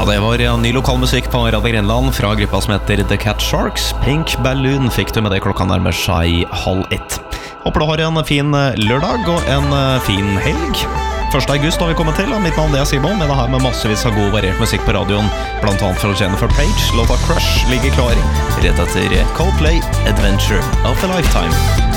Ja, det var ny lokalmusikk på Radio Grenland fra gruppa som heter The Cat Sharks. Pink Balloon fikk du med det klokka nærmer seg 12:30. Håper du har en fin lørdag og en fin helg. 1. august har vi kommet til, og mitt navn er Simon, med det her med massevis av god variert musikk på radioen, blant annet fra Jennifer Page. Låta Crush ligger klar rett etter Coldplay, Adventure of a Lifetime.